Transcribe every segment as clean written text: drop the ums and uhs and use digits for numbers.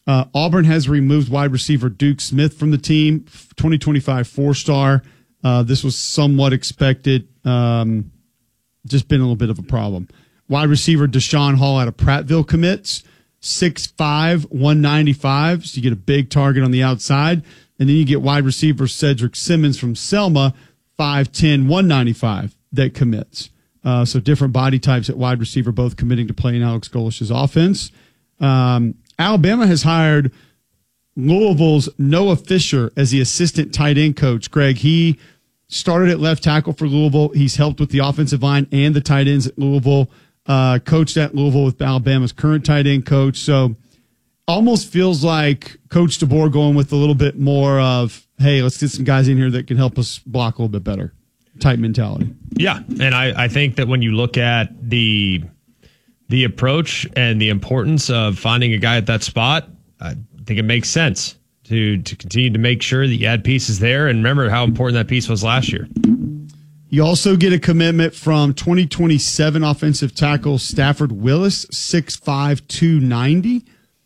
Auburn has removed wide receiver Duke Smith from the team, 2025 4-star. This was somewhat expected, just been a little bit of a problem. Wide receiver Deshaun Hall out of Prattville commits, 6'5", 195, so you get a big target on the outside. And then you get wide receiver Cedric Simmons from Selma, 5'10", 195, that commits. So different body types at wide receiver, both committing to playing Alex Golish's offense. Alabama has hired Louisville's Noah Fisher as the assistant tight end coach. Greg, he started at left tackle for Louisville. He's helped with the offensive line and the tight ends at Louisville, coached at Louisville with Alabama's current tight end coach. So almost feels like Coach DeBoer going with a little bit more of, hey, let's get some guys in here that can help us block a little bit better type mentality. Yeah, and I think that when you look at the approach and the importance of finding a guy at that spot, I think it makes sense to continue to make sure that you add pieces there. And remember how important that piece was last year. You also get a commitment from 2027 offensive tackle Stafford Willis, 6'5", 290.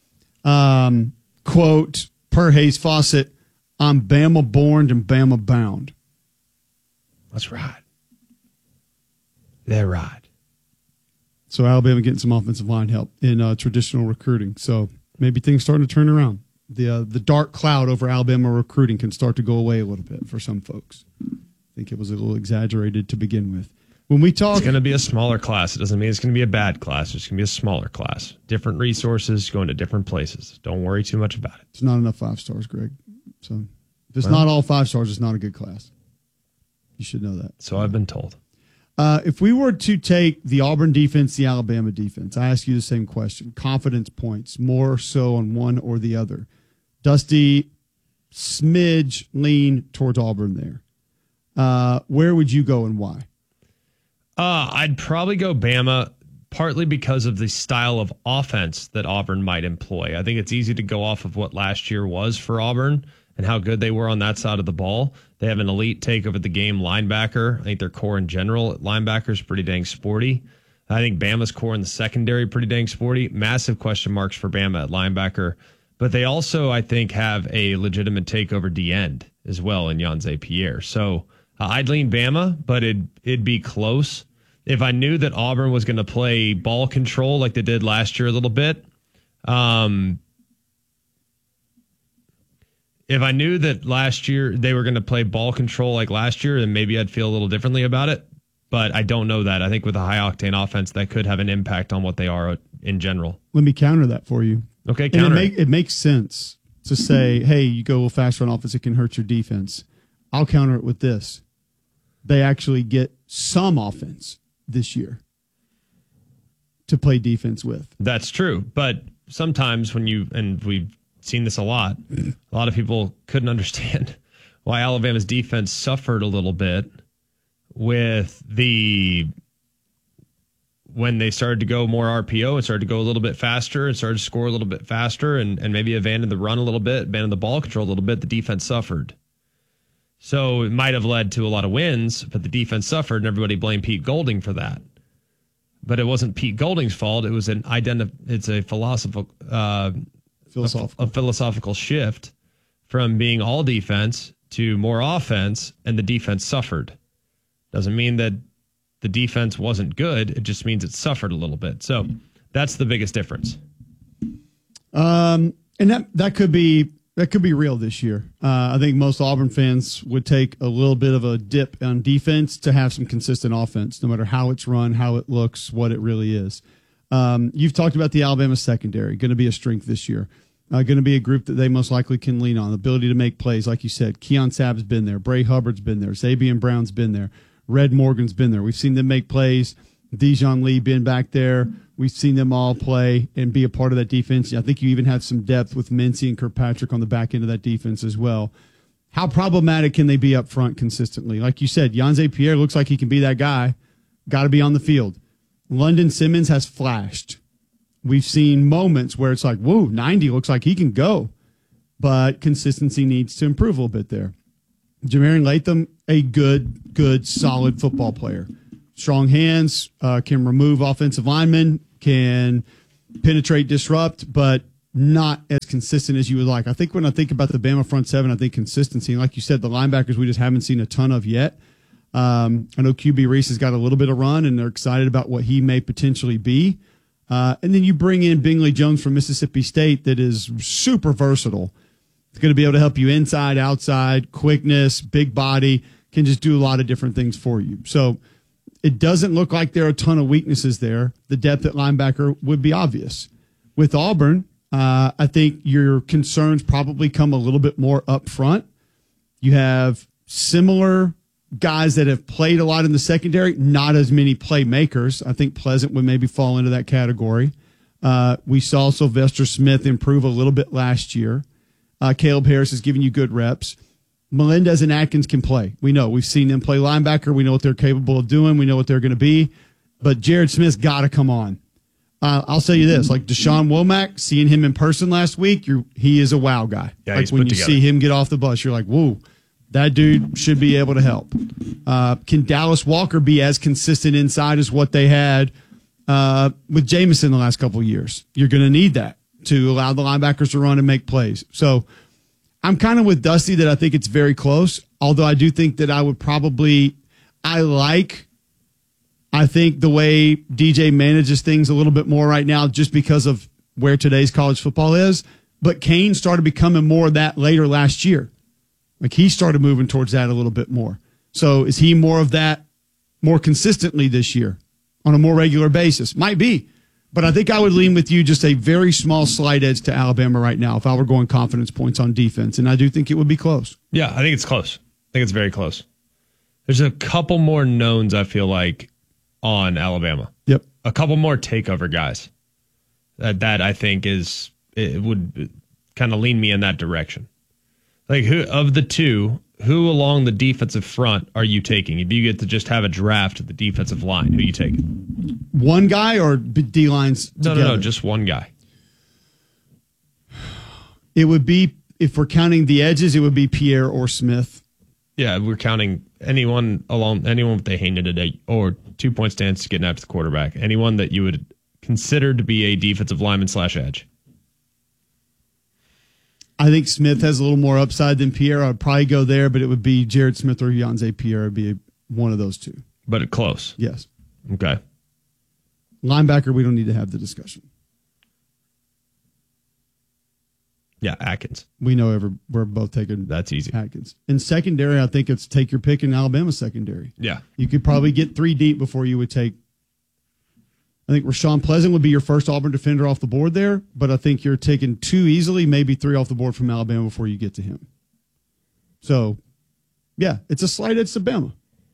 Quote, per Hayes Fawcett, I'm Bama born and Bama bound. That's right. They're right. So Alabama getting some offensive line help in traditional recruiting. So maybe things starting to turn around. The dark cloud over Alabama recruiting can start to go away a little bit for some folks. I think it was a little exaggerated to begin with. When we talk, it's going to be a smaller class. It doesn't mean it's going to be a bad class. It's going to be a smaller class. Different resources going to different places. Don't worry too much about it. It's not enough 5 stars, Greg. So if it's not all 5 stars, it's not a good class. You should know that. So I've been told. If we were to take the Auburn defense, the Alabama defense, I ask you the same question. Confidence points, more so on one or the other. Dusty, smidge lean towards Auburn there. Where would you go and why? I'd probably go Bama, partly because of the style of offense that Auburn might employ. I think it's easy to go off of what last year was for Auburn and how good they were on that side of the ball. They have an elite take over the game linebacker. I think their core in general at linebacker is pretty dang sporty. I think Bama's core in the secondary pretty dang sporty. Massive question marks for Bama at linebacker. But they also, I think, have a legitimate takeover D-end as well in Yanze Pierre. So I'd lean Bama, but it'd be close. If I knew that Auburn was going to play ball control like they did last year a little bit, if I knew that last year they were going to play ball control like last year, then maybe I'd feel a little differently about it. But I don't know that. I think with a high-octane offense, that could have an impact on what they are in general. Let me counter that for you. Okay, counter it makes sense to say, hey, you go a little faster on offense, it can hurt your defense. I'll counter it with this. They actually get some offense this year to play defense with. That's true. But sometimes and we've seen this a lot of people couldn't understand why Alabama's defense suffered a little bit with when they started to go more RPO and started to go a little bit faster and started to score a little bit faster and maybe abandoned the run a little bit, abandoned the ball control a little bit, the defense suffered. So it might have led to a lot of wins, but the defense suffered, and everybody blamed Pete Golding for that. But it wasn't Pete Golding's fault. It was it's a philosophical shift from being all defense to more offense, and the defense suffered. Doesn't mean that the defense wasn't good. It just means it suffered a little bit. So that's the biggest difference. And that could be real this year. I think most Auburn fans would take a little bit of a dip on defense to have some consistent offense, no matter how it's run, how it looks, what it really is. You've talked about the Alabama secondary, going to be a strength this year. Going to be a group that they most likely can lean on. The ability to make plays, like you said. Keon Sabb's been there. Bray Hubbard's been there. Zabian Brown's been there. Red Morgan's been there. We've seen them make plays. Dijon Lee been back there. We've seen them all play and be a part of that defense. I think you even have some depth with Mincy and Kirkpatrick on the back end of that defense as well. How problematic can they be up front consistently? Like you said, Yanze Pierre looks like he can be that guy. Got to be on the field. London Simmons has flashed. We've seen moments where it's like, whoa, 90 looks like he can go. But consistency needs to improve a little bit there. Jamarian Latham, a good, solid football player. Strong hands, can remove offensive linemen, can penetrate, disrupt, but not as consistent as you would like. I think when I think about the Bama front seven, I think consistency. And like you said, the linebackers we just haven't seen a ton of yet. I know QB Reese has got a little bit of run, and they're excited about what he may potentially be. And then you bring in Bingley Jones from Mississippi State that is super versatile. It's going to be able to help you inside, outside, quickness, big body, can just do a lot of different things for you. So it doesn't look like there are a ton of weaknesses there. The depth at linebacker would be obvious. With Auburn, I think your concerns probably come a little bit more up front. You have similar guys that have played a lot in the secondary, not as many playmakers. I think Pleasant would maybe fall into that category. We saw Sylvester Smith improve a little bit last year. Caleb Harris is giving you good reps. Melendez and Atkins can play. We know. We've seen them play linebacker. We know what they're capable of doing. We know what they're going to be. But Jared Smith's got to come on. I'll tell you this, like Deshaun Womack, seeing him in person last week, he is a wow guy. Yeah, like when you see him get off the bus, you're like, whoa, that dude should be able to help. Can Dallas Walker be as consistent inside as what they had with Jameson the last couple of years? You're going to need that to allow the linebackers to run and make plays. So I'm kind of with Dusty that I think it's very close, although I do think that I would probably – I think the way DJ manages things a little bit more right now just because of where today's college football is. But Kane started becoming more of that later last year. Like he started moving towards that a little bit more. So is he more of that more consistently this year on a more regular basis? Might be. But I think I would lean with you just a very small slight edge to Alabama right now if I were going confidence points on defense. And I do think it would be close. Yeah, I think it's close. I think it's very close. There's a couple more knowns, I feel like, on Alabama. Yep. A couple more takeover guys. That I think it would kind of lean me in that direction. Like who of the two, who along the defensive front are you taking? If you get to just have a draft at the defensive line, who are you taking? One guy or D lines together? No, just one guy. It would be, if we're counting the edges, it would be Pierre or Smith. Yeah, we're counting anyone with a hand today or 2 point stance getting after the quarterback. Anyone that you would consider to be a defensive lineman / edge. I think Smith has a little more upside than Pierre. I'd probably go there, but it would be Jared Smith or Yanze Pierre. It'd be one of those two. But close. Yes. Okay. Linebacker, we don't need to have the discussion. Yeah, Atkins. We know we're both taking that's easy. Atkins. In secondary, I think it's take your pick in Alabama secondary. Yeah. You could probably get 3 deep before you would take. I think Rashawn Pleasant would be your first Auburn defender off the board there, but I think you're taking 2 easily, maybe 3 off the board from Alabama before you get to him. So, yeah, it's a slight edge to Bama.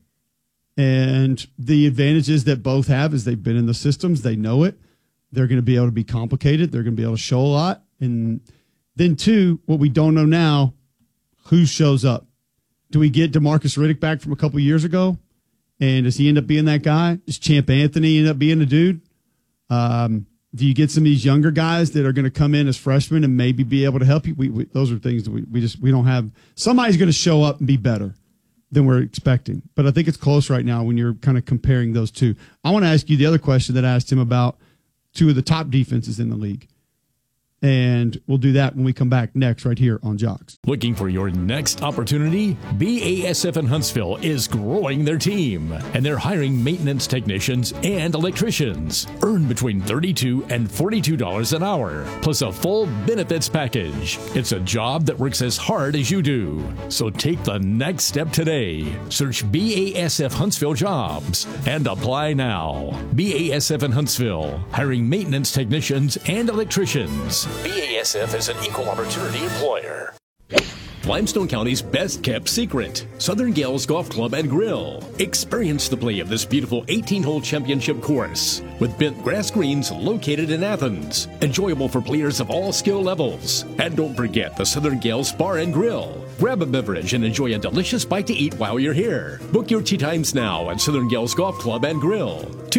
And the advantages that both have is they've been in the systems. They know it. They're going to be able to be complicated. They're going to be able to show a lot. And then 2, what we don't know now, who shows up? Do we get DeMarcus Riddick back from a couple years ago? And does he end up being that guy? Does Champ Anthony end up being the dude? Do you get some of these younger guys that are going to come in as freshmen and maybe be able to help you? Those are things that we don't have. Somebody's going to show up and be better than we're expecting. But I think it's close right now when you're kind of comparing those two. I want to ask you the other question that I asked him about 2 of the top defenses in the league. And we'll do that when we come back next right here on Jocks. Looking for your next opportunity? BASF in Huntsville is growing their team, and they're hiring maintenance technicians and electricians. Earn between $32 and $42 an hour, plus a full benefits package. It's a job that works as hard as you do. So take the next step today. Search BASF Huntsville Jobs and apply now. BASF in Huntsville, hiring maintenance technicians and electricians. BASF is an equal opportunity employer. Limestone County's best kept secret, Southern Gales Golf Club and Grill. Experience the play of this beautiful 18-hole championship course with bent grass greens located in Athens. Enjoyable for players of all skill levels. And don't forget the Southern Gales Bar and Grill. Grab a beverage and enjoy a delicious bite to eat while you're here. Book your tee times now at Southern Gales Golf Club and Grill.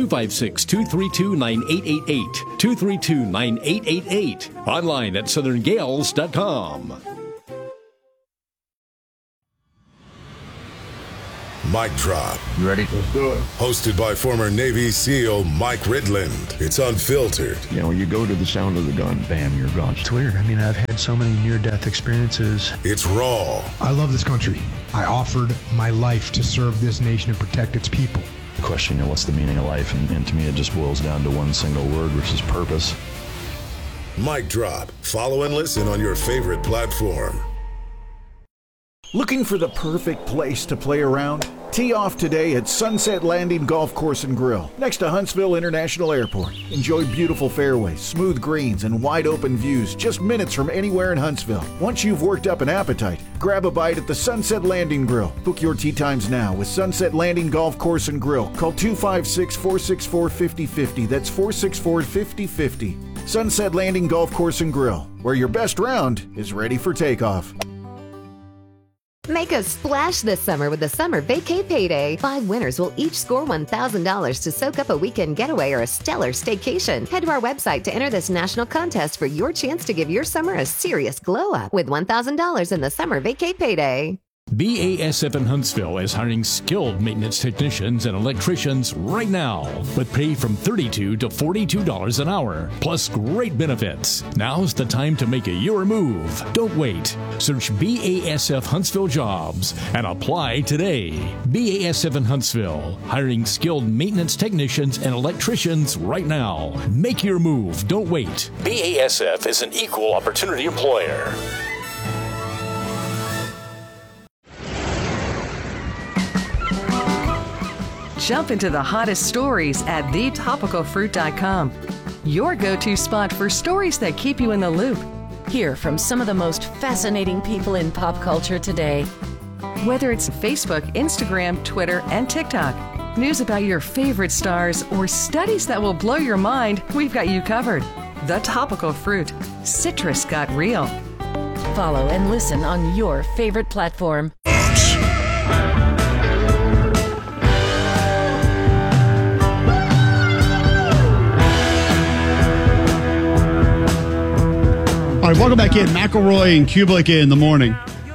256-232-9888. 232-9888. Online at southerngales.com. Mic Drop. You ready? Let's do it. Hosted by former Navy SEAL Mike Ridland. It's unfiltered. You know, you go to the sound of the gun, bam, you're gone. It's weird. I mean, I've had so many near-death experiences. It's raw. I love this country. I offered my life to serve this nation and protect its people. Question, what's the meaning of life? And to me, it just boils down to one single word, which is purpose. Mic Drop. Follow and listen on your favorite platform. Looking for the perfect place to play around? Tee off today at Sunset Landing Golf Course and Grill, next to Huntsville International Airport. Enjoy beautiful fairways, smooth greens, and wide open views just minutes from anywhere in Huntsville. Once you've worked up an appetite, grab a bite at the Sunset Landing Grill. Book your tee times now with Sunset Landing Golf Course and Grill. Call 256-464-5050. That's 464-5050. Sunset Landing Golf Course and Grill, where your best round is ready for takeoff. Make a splash this summer with the Summer Vacay Payday. 5 winners will each score $1,000 to soak up a weekend getaway or a stellar staycation. Head to our website to enter this national contest for your chance to give your summer a serious glow up with $1,000 in the Summer Vacay Payday. BASF in Huntsville is hiring skilled maintenance technicians and electricians right now, with pay from $32 to $42 an hour, plus great benefits. Now's the time to make your move. Don't wait. Search BASF Huntsville Jobs and apply today. BASF in Huntsville, hiring skilled maintenance technicians and electricians right now. Make your move. Don't wait. BASF is an equal opportunity employer. Jump into the hottest stories at thetopicalfruit.com. Your go-to spot for stories that keep you in the loop. Hear from some of the most fascinating people in pop culture today. Whether it's Facebook, Instagram, Twitter, and TikTok, news about your favorite stars, or studies that will blow your mind, we've got you covered. The Topical Fruit. Citrus got real. Follow and listen on your favorite platform. All right, welcome back in. McElroy and Kublik in the morning.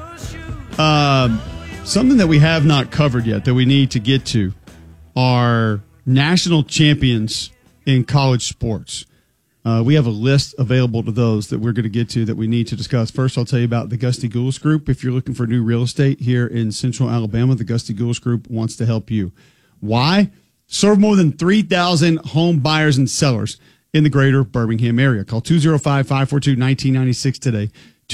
Something that we have not covered yet that we need to get to are national champions in college sports. We have a list available to those that we're going to get to that we need to discuss. First, I'll tell you about the Gusty Goulas Group. If you're looking for new real estate here in Central Alabama, the Gusty Goulas Group wants to help you. Why? Serve more than 3,000 home buyers and sellers in the greater Birmingham area. Call 205-542-1996 today,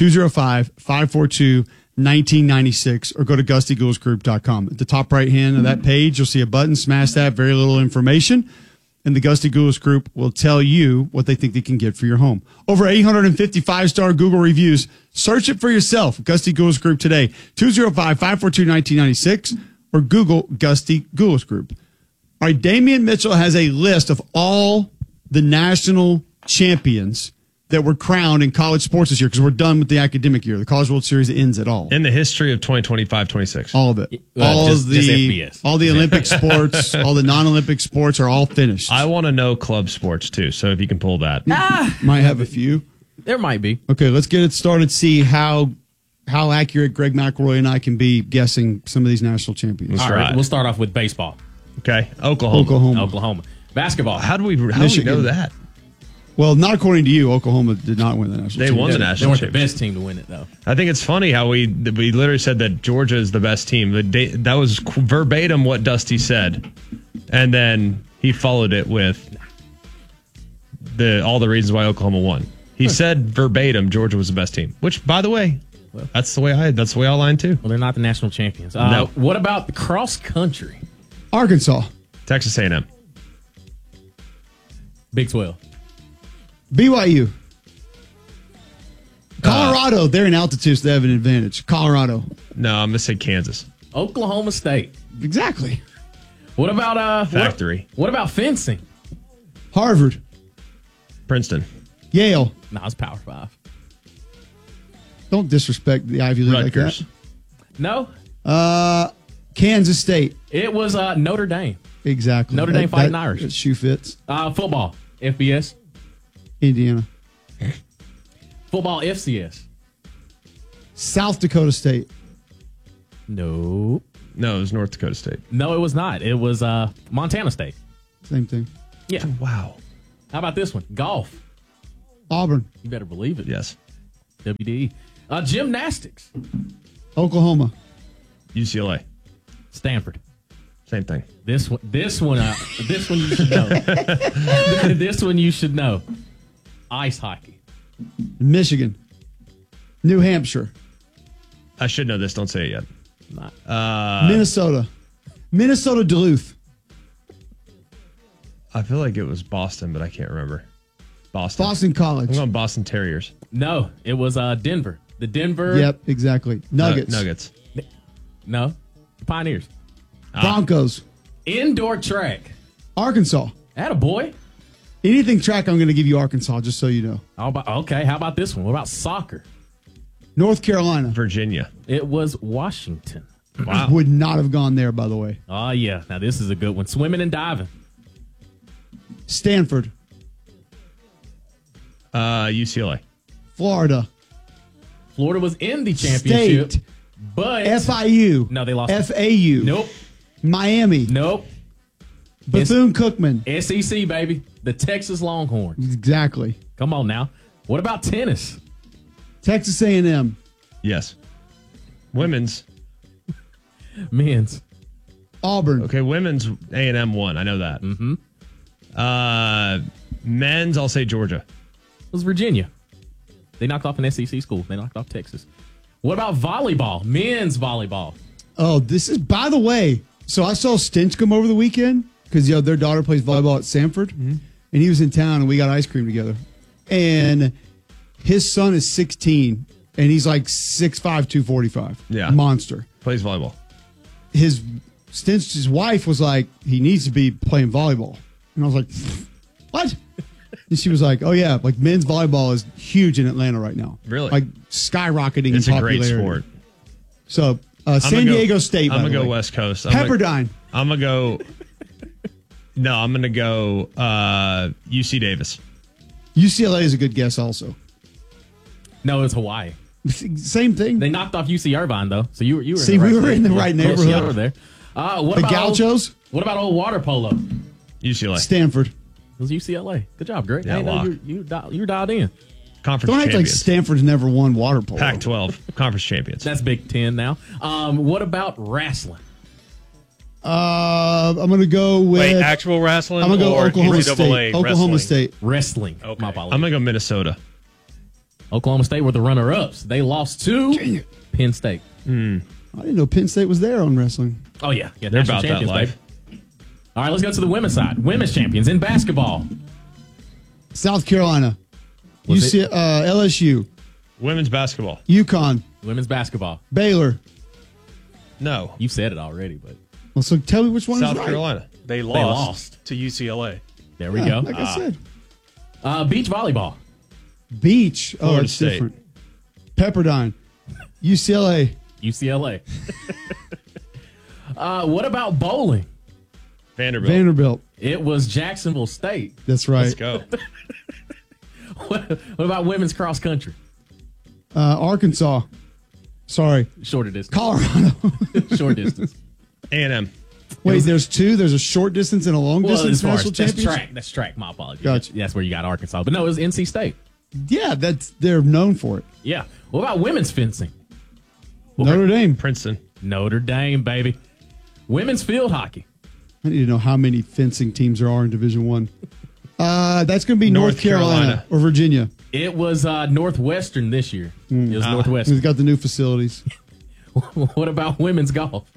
205-542-1996, or go to GustyGoulasGroup.com. At the top right hand of that page, you'll see a button. Smash that, very little information, and the Gusty Goulas Group will tell you what they think they can get for your home. Over 850 5-star Google reviews. Search it for yourself. Gusty Goulas Group today, 205-542-1996, or Google Gusty Goulas Group. All right, Damian Mitchell has a list of all the national champions that were crowned in college sports this year, because we're done with the academic year. The College World Series ends at all. In the history of 2025-26. All of it. All the Olympic sports, all the non-Olympic sports are all finished. I want to know club sports, too, so if you can pull that. Might have a few. There might be. Okay, let's get it started, see how accurate Greg McElroy and I can be guessing some of these national champions. All right, we'll start off with baseball. Okay, Oklahoma. Basketball. How do we know that? Well, not according to you. Oklahoma did not win the national championship. They won the national championship. They weren't the best team to win it, though. I think it's funny how we literally said that Georgia is the best team. That was verbatim what Dusty said. And then he followed it with all the reasons why Oklahoma won. He said verbatim Georgia was the best team, which, by the way, that's the way I line too. Well, they're not the national champions. No. What about the cross country? Arkansas. Texas A&M. Big 12. BYU. Colorado, they're in altitude, so they have an advantage. Colorado. No, I'm going to say Kansas. Oklahoma State. Exactly. What about Factory? What about fencing? Harvard. Princeton. Yale. No, it's Power 5. Don't disrespect the Ivy League Rutgers. like No. that. Kansas State. It was Notre Dame. Exactly. Notre Dame Fighting Irish. That shoe fits. Football. FBS. Indiana. Football FCS. South Dakota State. No. No, it was North Dakota State. No, it was not. It was Montana State. Same thing. Yeah. Wow. How about this one? Golf. Auburn. You better believe it. Yes. WDE. Gymnastics. Oklahoma. UCLA. Stanford. Same thing. This one you should know. This one you should know. Ice hockey. Michigan. New Hampshire. I should know this. Don't say it yet. Minnesota. Minnesota Duluth. I feel like it was Boston, but I can't remember. Boston College. I'm going Boston Terriers. No, it was Denver. The Denver. Yep, exactly. Nuggets. Nuggets. No. Pioneers. Broncos. Indoor track. Arkansas. Attaboy. Anything track, I'm going to give you Arkansas, just so you know. How about this one? What about soccer? North Carolina. Virginia. It was Washington. Wow. Would not have gone there, by the way. Oh, yeah. Now, this is a good one. Swimming and diving. Stanford. UCLA. Florida. Florida was in the championship. State. But FIU. No, they lost. FAU. Nope. Miami. Nope. Bethune-Cookman. SEC, baby. The Texas Longhorns. Exactly. Come on now. What about tennis? Texas A&M. Yes. Women's. Men's. Auburn. Okay, women's A&M won. I know that. Mm-hmm. Men's, I'll say Georgia. It was Virginia. They knocked off an SEC school. They knocked off Texas. What about volleyball? Men's volleyball. Oh, this is, by the way, so I saw Stinchcomb over the weekend because their daughter plays volleyball at Sanford, and he was in town, and we got ice cream together. And his son is 16, and he's like 6'5", 245. Yeah. Monster. Plays volleyball. Stinch's wife was like, he needs to be playing volleyball. And I was like, what? And she was like, oh, yeah, like men's volleyball is huge in Atlanta right now. Really? Like skyrocketing It's in a popularity. great sport. So, San Diego State, I'm by going the to go way. West Coast. Pepperdine. I'm going to go... No, I'm going to go UC Davis. UCLA is a good guess also. No, it's Hawaii. Same thing. They knocked off UC Irvine, though. So you were See, in the right we were in the place. right Close, neighborhood. yeah, over there. What The about Gauchos? What about old water polo? UCLA. Stanford. It was UCLA. Good job, Greg. Yeah, I know lock. you were dialed in. Conference Don't act like champions. Stanford's never won water polo. Pac-12. Conference champions. That's Big Ten now. What about wrestling? I'm going to go with... Wait, actual wrestling I'm going to go or Oklahoma NCAA State. Oklahoma wrestling? State. Wrestling. Okay. My apologies. I'm going to go Minnesota. Oklahoma State were the runner-ups. They lost to Penn State. I didn't know Penn State was there on wrestling. Oh, yeah. They're national about that champions, life. baby. All right, let's go to the women's side. Women's champions in basketball. South Carolina. Was it? LSU. Women's basketball. UConn. Women's basketball. Baylor. No. You said it already, but Well, so tell me which one South is right. Carolina. They lost. lost to UCLA. there we Yeah, go. Like I said. Beach volleyball. Beach. Oh, Florida it's State. different. Pepperdine. UCLA. UCLA. What about bowling? Vanderbilt. It was Jacksonville State. That's right. Let's go. What about women's cross country? Arkansas. Sorry. Shorter distance. Colorado. Short distance. A&M. Wait, there's two. There's a short distance and a long Well, distance as far national as that's championship. track. That's track. My apologies. Gotcha. That's where you got Arkansas. But no, it was NC State. Yeah, they're known for it. Yeah. What about women's fencing? Notre Dame. Princeton. Notre Dame, baby. Women's field hockey. I need to know how many fencing teams there are in Division One. That's going to be North Carolina or Virginia. It was Northwestern this year. It was Northwestern. We've got the new facilities. What about women's golf?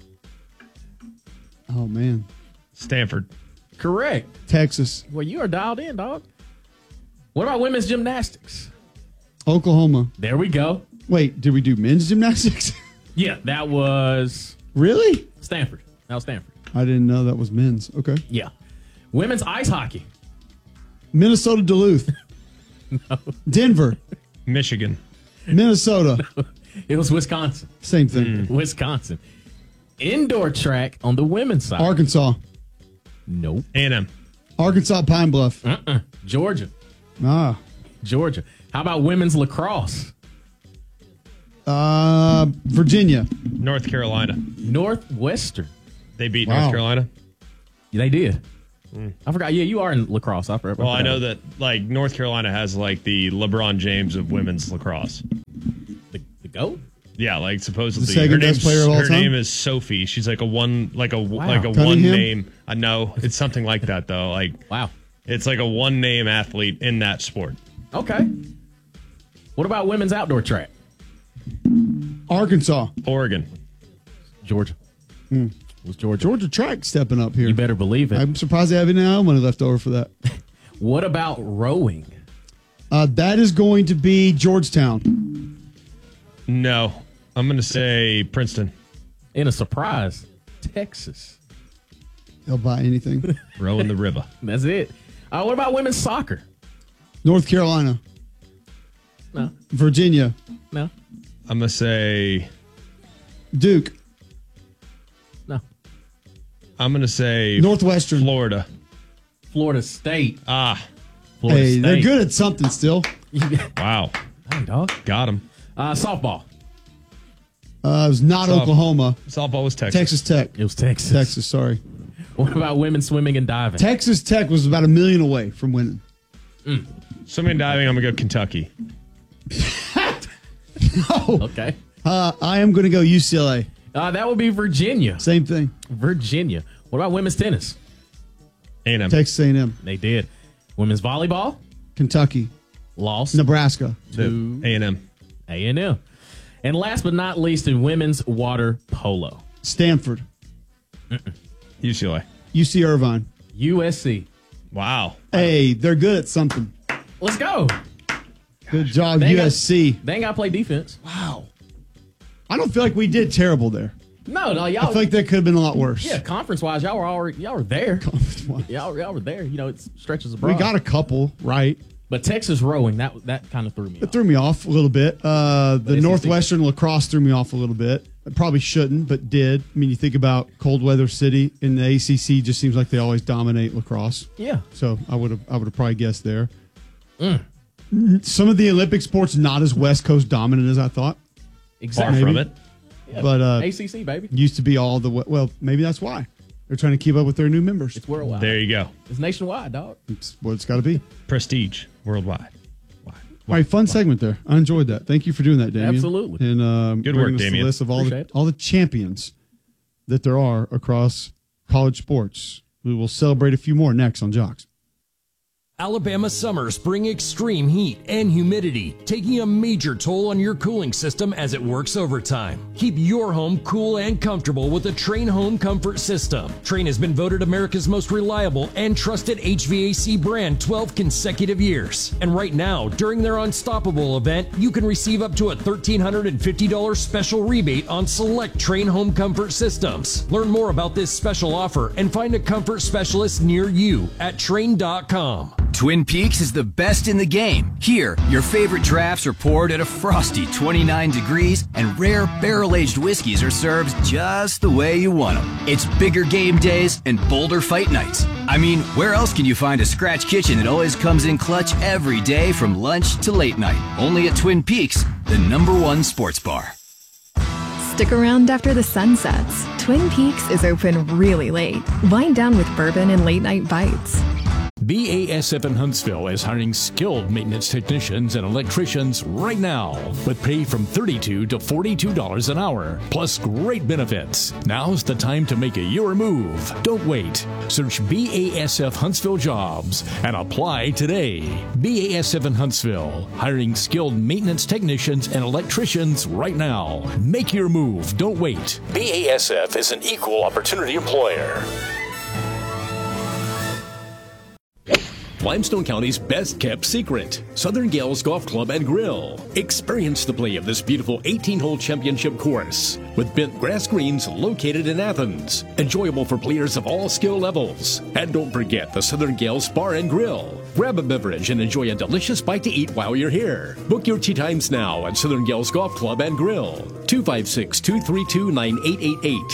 Oh man, Stanford. Correct. Texas. Well, you are dialed in, dog. What about women's gymnastics? Oklahoma. There we go. Wait, did we do men's gymnastics? Yeah, that was Really? Stanford. That was Stanford. I didn't know that was men's. Okay. Yeah. Women's ice hockey. Minnesota Duluth. No. Denver. Michigan. Minnesota. It was Wisconsin. Same thing. Wisconsin. Indoor track on the women's side. Arkansas. Nope. A&M. Arkansas Pine Bluff. Georgia. Ah. Georgia. How about women's lacrosse? Virginia. North Carolina. Northwestern. They beat Wow. North Carolina. Yeah, they did. I forgot. Yeah, you are in lacrosse. Well, I know that like North Carolina has like the LeBron James of women's lacrosse. The GOAT? Yeah, like supposedly The second best player of all her time? name is Sophie. She's like a one Cunningham? one name. No, it's something like that though. Like wow, it's like a one name athlete in that sport. Okay. What about women's outdoor track? Arkansas. Oregon. Georgia. Hmm. It was Georgia. Georgia track stepping up here. You better believe it. I'm surprised they have any money left over for that. What about rowing? That is going to be Georgetown. No, I'm going to say Princeton. In a surprise, Texas. They'll buy anything. Row in the river. That's it. What about women's soccer? North Carolina. No. Virginia. No. I'm going to say Duke. No. I'm going to say Northwestern. Florida. Florida State. Florida Hey, State. they're good at something still. Wow. Hey, dog. Got him. Softball. It was not Oklahoma. Softball was Texas. Texas Tech. It was Texas. Texas, sorry. What about women's swimming and diving? Texas Tech was about $1 million away from winning. Swimming and diving, I'm going to go Kentucky. No. Okay. I am going to go UCLA. That would be Virginia. Same thing. Virginia. What about women's tennis? A&M. Texas A&M. They did. Women's volleyball? Kentucky. Lost. Nebraska. To A&M. A&M. And last but not least, in women's water polo. Stanford. UCLA. UC Irvine. USC. Wow. Hey, they're good at something. Let's go. Good job, They ain't USC. They ain't got to play defense. Wow. I don't feel like we did terrible there. No, y'all. I feel like that could have been a lot worse. Yeah, conference-wise, y'all were there. Conference-wise. Y'all were there. You know, it stretches abroad. We got a couple, right? But Texas rowing, that kind of threw me It off. threw me off a little bit. The SEC. Northwestern lacrosse threw me off a little bit. It probably shouldn't, but did. I mean, you think about cold weather city in the ACC, just seems like they always dominate lacrosse. Yeah. So I would have probably guessed there. Some of the Olympic sports not as West Coast dominant as I thought. Exactly. Far from it. Yeah, But ACC, baby. used to be all the well. Maybe that's why they're trying to keep up with their new members. It's worldwide. There you go. It's nationwide, dog. It's what it's got to be. Prestige worldwide. All right, fun segment there. I enjoyed that. Thank you for doing that, Damien. Absolutely. And Good work, bringing us the Damien. list of Appreciate it. all the champions that there are across college sports. We will celebrate a few more next on Jocks. Alabama summers bring extreme heat and humidity, taking a major toll on your cooling system as it works overtime. Keep your home cool and comfortable with the Trane Home Comfort System. Trane has been voted America's most reliable and trusted HVAC brand 12 consecutive years. And right now, during their Unstoppable event, you can receive up to a $1,350 special rebate on select Trane Home Comfort systems. Learn more about this special offer and find a comfort specialist near you at Trane.com. Twin Peaks is the best in the game. Here, your favorite drafts are poured at a frosty 29 degrees, and rare barrel-aged whiskeys are served just the way you want them. It's bigger game days and bolder fight nights. I mean, where else can you find a scratch kitchen that always comes in clutch every day from lunch to late night? Only at Twin Peaks, the #1 sports bar. Stick around after the sun sets. Twin Peaks is open really late. Wind down with bourbon and late-night bites. BASF in Huntsville is hiring skilled maintenance technicians and electricians right now with pay from $32 to $42 an hour, plus great benefits. Now's the time to make your move. Don't wait. Search BASF Huntsville Jobs and apply today. BASF in Huntsville, hiring skilled maintenance technicians and electricians right now. Make your move. Don't wait. BASF is an equal opportunity employer. Limestone County's best-kept secret, Southern Gales Golf Club and Grill. Experience the play of this beautiful 18-hole championship course with bent grass greens located in Athens. Enjoyable for players of all skill levels. And don't forget the Southern Gales Bar and Grill. Grab a beverage and enjoy a delicious bite to eat while you're here. Book your tee times now at Southern Gales Golf Club and Grill. 256-232-9888.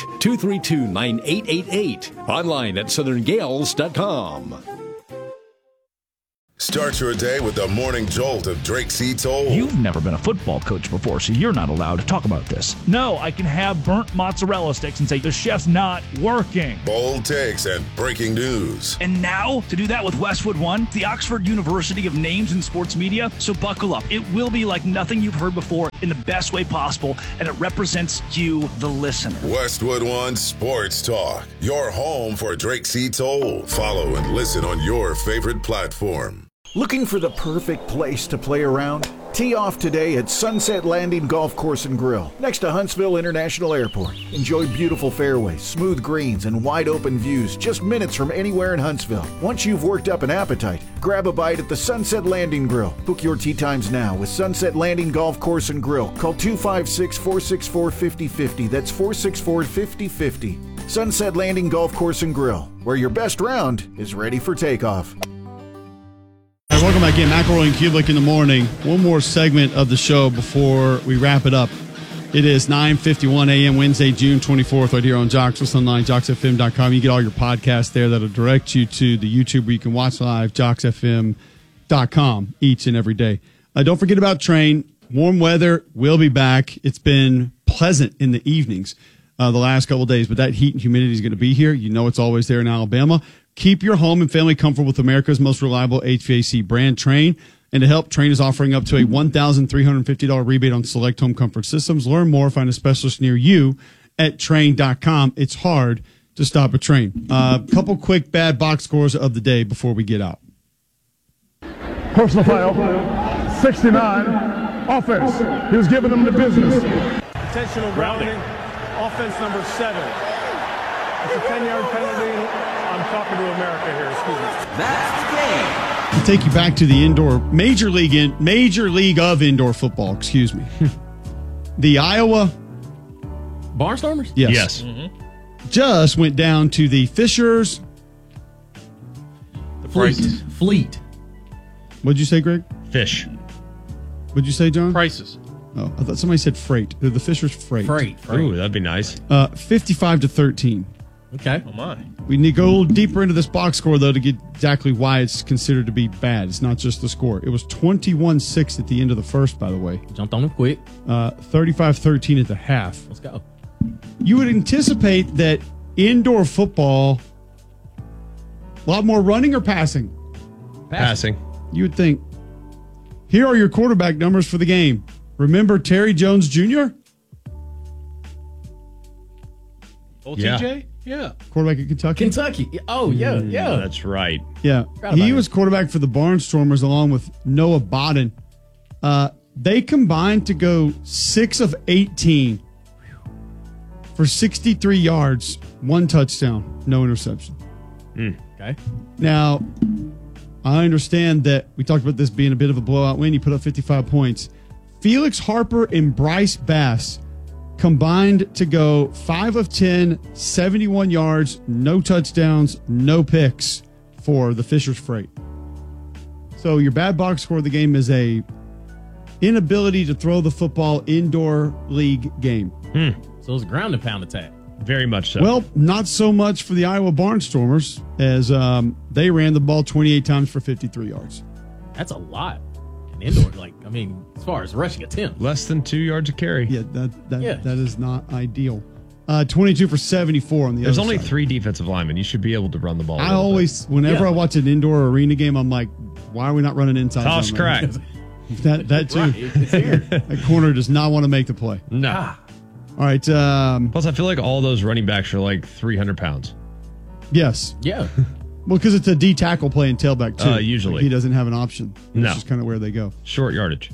232-9888. Online at southerngales.com. Start your day with the morning jolt of Drake C. Toll. You've never been a football coach before, so you're not allowed to talk about this. No, I can have burnt mozzarella sticks and say the chef's not working. Bold takes and breaking news. And now, to do that with Westwood One, the Oxford University of Names in Sports Media. So buckle up. It will be like nothing you've heard before in the best way possible, and it represents you, the listener. Westwood One Sports Talk. Your home for Drake C. Toll. Follow and listen on your favorite platform. Looking for the perfect place to play around? Tee off today at Sunset Landing Golf Course and Grill, next to Huntsville International Airport. Enjoy beautiful fairways, smooth greens, and wide open views just minutes from anywhere in Huntsville. Once you've worked up an appetite, grab a bite at the Sunset Landing Grill. Book your tee times now with Sunset Landing Golf Course and Grill. Call 256-464-5050. That's 464-5050. Sunset Landing Golf Course and Grill, where your best round is ready for takeoff. Welcome back in. McElroy and Kubelik in the morning. One more segment of the show before we wrap it up. It is 9:51 a.m. Wednesday, June 24th, right here on Jocks. Listen online, JocksFM.com. You get all your podcasts there that'll direct you to the YouTube where you can watch live, JocksFM.com, each and every day. Don't forget about Train. Warm weather will be back. It's been pleasant in the evenings the last couple of days, but that heat and humidity is going to be here. You know it's always there in Alabama. Keep your home and family comfortable with America's most reliable HVAC brand, Train. And to help, Train is offering up to a $1,350 rebate on select home comfort systems. Learn more, find a specialist near you at Train.com. It's hard to stop a Train. Couple quick bad box scores of the day before we get out. Personal foul, 69, offense. He was giving them the business. Intentional grounding, offense number 7. It's a 10-yard penalty. I'm talking to America here, excuse me. That's the game. I'll take you back to the Major League of Indoor Football, excuse me. The Iowa Barnstormers? Yes. Mm-hmm. Just went down to the Fishers. The prices. Fleet. What'd you say, Greg? Fish. What'd you say, John? Prices. Oh, I thought somebody said freight. They're the Fishers Freight. Freight. Ooh, that'd be nice. 55-13. Okay. Oh, my. We need to go a little deeper into this box score, though, to get exactly why it's considered to be bad. It's not just the score. It was 21-6 at the end of the first, by the way. Jumped on them quick. 35-13 at the half. Let's go. You would anticipate that indoor football, a lot more running or passing? Passing. You would think. Here are your quarterback numbers for the game. Remember Terry Jones Jr.? OTJ? Yeah. Quarterback at Kentucky? Kentucky. Oh, yeah, yeah. That's right. Yeah. He was quarterback for the Barnstormers along with Noah Bodden. They combined to go 6 of 18 for 63 yards, 1 touchdown, no interception. Okay. Now, I understand that we talked about this being a bit of a blowout win. You put up 55 points. Felix Harper and Bryce Bass combined to go 5 of 10, 71 yards, no touchdowns, no picks for the Fishers Freight. So your bad box score of the game is a inability to throw the football indoor league game. So it's a ground and pound attack. Very much so. Well, not so much for the Iowa Barnstormers as they ran the ball 28 times for 53 yards. That's a lot. Indoor, as far as rushing attempt. Less than 2 yards a carry. Yeah, that is not ideal. 22 for 74 on the There's other only side. 3 defensive linemen. You should be able to run the ball. I always, whenever I watch an indoor arena game, I'm like, why are we not running inside? Toss crack. that too. Right, it's here. That corner does not want to make the play. No. All right. Plus, I feel like all those running backs are like 300 pounds. Yes. Yeah. Well, because it's a D tackle play and tailback too. Usually. Like he doesn't have an option. No. It's just kind of where they go. Short yardage.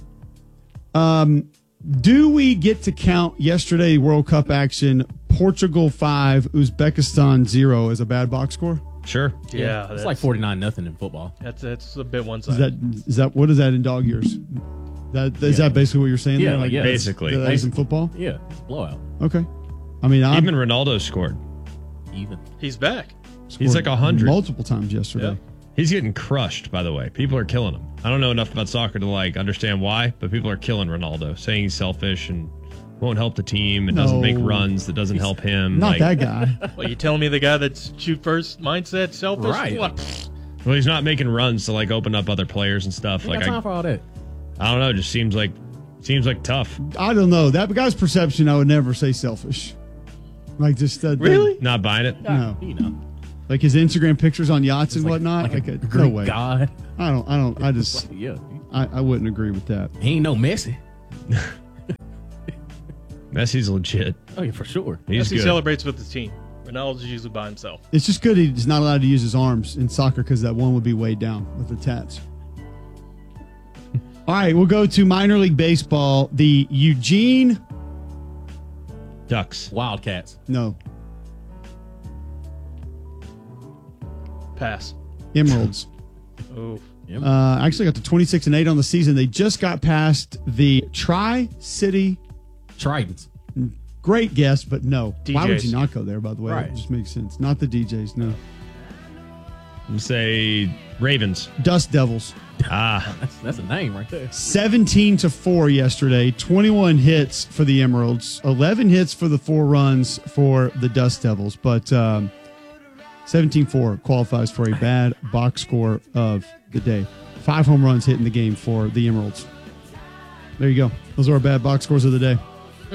Do we get to count yesterday World Cup action, Portugal 5, Uzbekistan 0 as a bad box score? Sure. Yeah. It's like 49-0 in football. That's a bit one-sided. Is that what is that in dog years? Is that basically what you're saying Yeah, there? Like yeah. Basically. That is in football? Yeah, it's a blowout. Okay. I mean, Even Ronaldo scored. He's back. He's like 100. multiple times yesterday. Yeah. He's getting crushed, by the way. People are killing him. I don't know enough about soccer to understand why, but people are killing Ronaldo, saying he's selfish and won't help the team and doesn't make runs that doesn't help him. Not that guy. Well, you telling me the guy that's shoot first mindset selfish? Right. What? Well, he's not making runs to like open up other players and stuff. Ain't got time for all that. I don't know. It just seems like tough. I don't know. That guy's perception, I would never say selfish. Like just really not buying it. No, like his Instagram pictures on yachts and whatnot. Like no way. God. I don't. I just yeah. I wouldn't agree with that. He ain't no Messi. Messi's legit. Oh yeah, for sure. He's Messi good. celebrates with his team. Ronaldo's usually by himself. It's just good he's not allowed to use his arms in soccer because that one would be weighed down with the tats. All right, we'll go to minor league baseball. The Eugene Ducks. Wildcats. No. Pass. Emeralds. Oh. Actually got to 26-8 on the season. They just got past the Tri-City Tridents. Great guess, but no. DJs. Why would you not go there, by the way? Right. It just makes sense. Not the DJs, no. I'm say Ravens. Dust Devils. That's a name right there. 17-4 yesterday. 21 hits for the Emeralds. 11 hits for the 4 runs for the Dust Devils. But 17-4 qualifies for a bad box score of the day. 5 home runs hit in the game for the Emeralds. There you go. Those are our bad box scores of the day.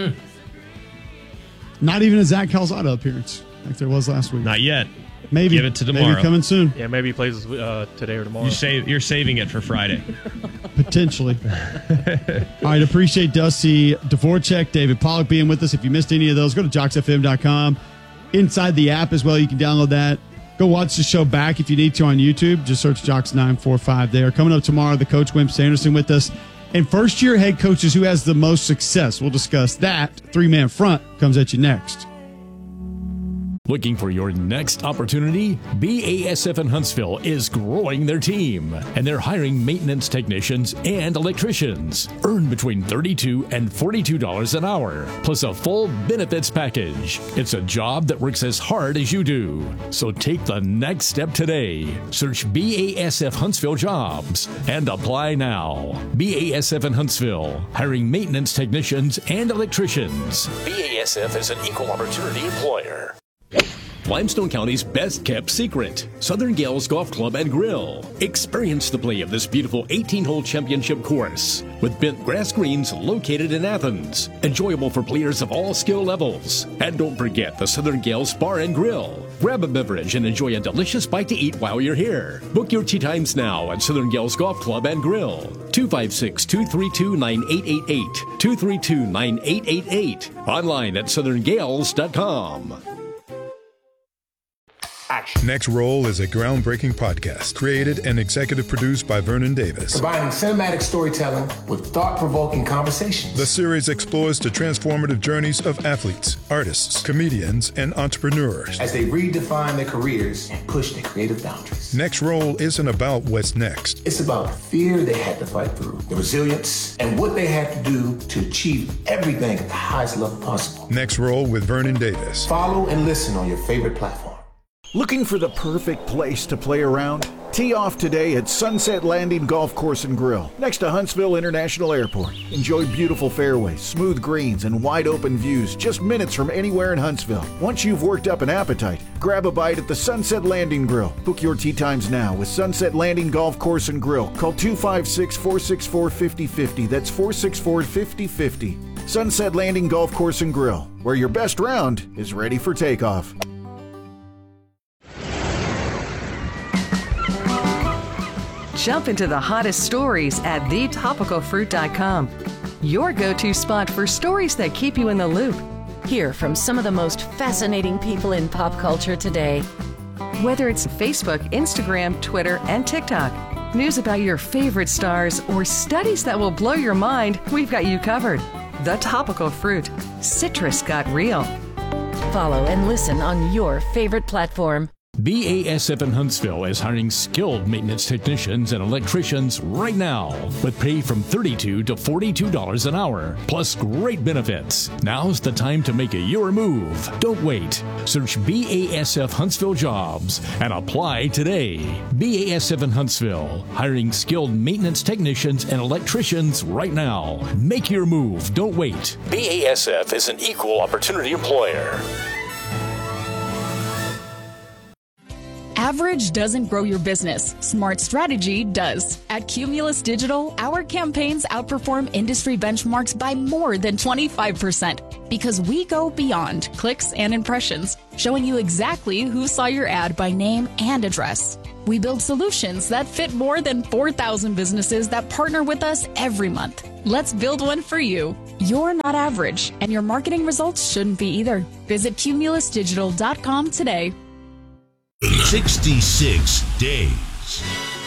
Not even a Zach Calzada appearance like there was last week. Not yet. Maybe. Give it to tomorrow. Maybe coming soon. Yeah, maybe he plays today or tomorrow. You're saving it for Friday. Potentially. All right, appreciate Dusty Dvorak, David Pollock being with us. If you missed any of those, go to JocksFM.com. Inside the app as well, you can download that. Go watch the show back if you need to on YouTube. Just search Jocks945 there. Coming up tomorrow, the coach Wimp Sanderson with us. And first-year head coaches, who has the most success? We'll discuss that. 3-man front comes at you next. Looking for your next opportunity? BASF in Huntsville is growing their team, and they're hiring maintenance technicians and electricians. Earn between $32 and $42 an hour, plus a full benefits package. It's a job that works as hard as you do. So take the next step today. Search BASF Huntsville Jobs and apply now. BASF in Huntsville, hiring maintenance technicians and electricians. BASF is an equal opportunity employer. Limestone County's best-kept secret, Southern Gales Golf Club and Grill. Experience the play of this beautiful 18-hole championship course with bent grass greens located in Athens. Enjoyable for players of all skill levels. And don't forget the Southern Gales Bar and Grill. Grab a beverage and enjoy a delicious bite to eat while you're here. Book your tee times now at Southern Gales Golf Club and Grill. 256-232-9888. 232-9888. Online at southerngales.com. Next Roll is a groundbreaking podcast created and executive produced by Vernon Davis. Combining cinematic storytelling with thought-provoking conversations. The series explores the transformative journeys of athletes, artists, comedians, and entrepreneurs as they redefine their careers and push their creative boundaries. Next Roll isn't about what's next. It's about the fear they had to fight through, the resilience, and what they had to do to achieve everything at the highest level possible. Next Roll with Vernon Davis. Follow and listen on your favorite platform. Looking for the perfect place to play around? Tee off today at Sunset Landing Golf Course and Grill, next to Huntsville International Airport. Enjoy beautiful fairways, smooth greens, and wide open views just minutes from anywhere in Huntsville. Once you've worked up an appetite, grab a bite at the Sunset Landing Grill. Book your tee times now with Sunset Landing Golf Course and Grill. Call 256-464-5050. That's 464-5050. Sunset Landing Golf Course and Grill, where your best round is ready for takeoff. Jump into the hottest stories at thetopicalfruit.com. Your go-to spot for stories that keep you in the loop. Hear from some of the most fascinating people in pop culture today. Whether it's Facebook, Instagram, Twitter, and TikTok, news about your favorite stars, or studies that will blow your mind, we've got you covered. The Topical Fruit. Citrus got real. Follow and listen on your favorite platform. BASF in Huntsville is hiring skilled maintenance technicians and electricians right now with pay from $32 to $42 an hour, plus great benefits. Now's the time to make your move. Don't wait. Search BASF Huntsville Jobs and apply today. BASF in Huntsville, hiring skilled maintenance technicians and electricians right now. Make your move. Don't wait. BASF is an equal opportunity employer. Average doesn't grow your business. Smart strategy does. At Cumulus Digital, our campaigns outperform industry benchmarks by more than 25% because we go beyond clicks and impressions, showing you exactly who saw your ad by name and address. We build solutions that fit more than 4,000 businesses that partner with us every month. Let's build one for you. You're not average, and your marketing results shouldn't be either. Visit cumulusdigital.com today. 66 days.